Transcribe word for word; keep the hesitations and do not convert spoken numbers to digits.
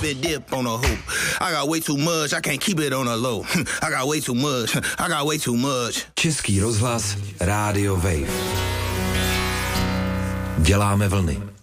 and dip on a hoop. I got way too much, I can't keep it on a low. I got way too much, I got way too much. Český rozhlas, Rádio Wave. Děláme vlny.